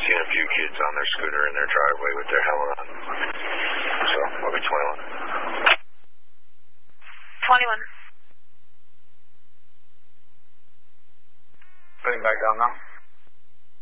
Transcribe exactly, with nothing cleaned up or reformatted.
seen a few kids on their scooter in their driveway with their helmet on. So, I'll be twenty-one. twenty-one. Putting back down now.